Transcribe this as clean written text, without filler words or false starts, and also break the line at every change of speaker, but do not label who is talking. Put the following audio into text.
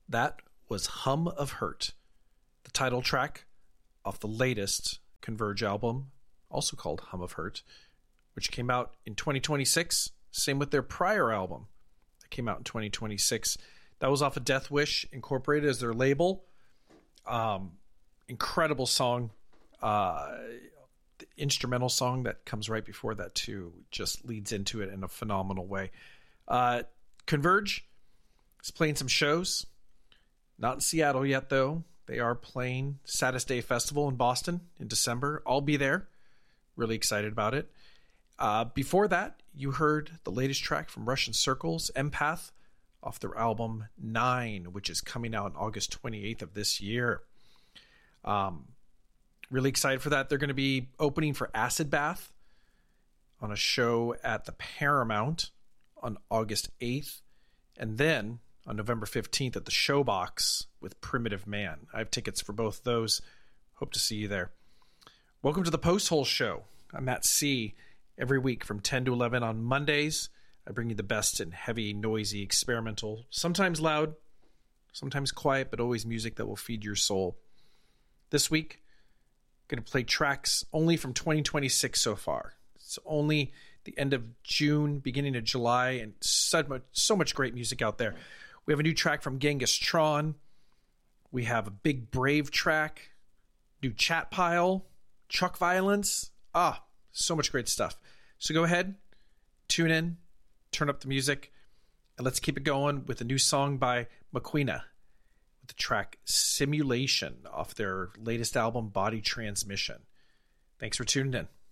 That was Hum of Hurt, the title track off the latest Converge album, also called Hum of Hurt, which came out in 2026. Same with their prior album that came out in 2026. That was off of Death Wish Incorporated as their label. Incredible song. The instrumental song that comes right before that too just leads into it in a phenomenal way. Converge is playing some shows. Not in Seattle yet, though. They are playing Saddest Day Festival in Boston in December. I'll be there. Really excited about it. Before that, you heard the latest track from Russian Circles, Empath, off their album 9, which is coming out on August 28th of this year. Really excited for that. They're going to be opening for Acid Bath on a show at the Paramount on August 8th. And then on November 15th at the Showbox with Primitive Man. I have tickets for both those. Hope to see you there. Welcome to the Post Hole Show. I'm Matt C. Every week from 10 to 11 on Mondays, I bring you the best in heavy, noisy, experimental, sometimes loud, sometimes quiet, but always music that will feed your soul. This week, I'm going to play tracks only from 2026 so far. It's only the end of June, beginning of July, and so much great music out there. We have a new track from Genghis Tron. We have a Big Brave track, new Chat Pile, Chuck Violence. So much great stuff. So go ahead, tune in, turn up the music, and let's keep it going with a new song by Maquina with the track Simulation off their latest album, Body Transmission. Thanks for tuning in.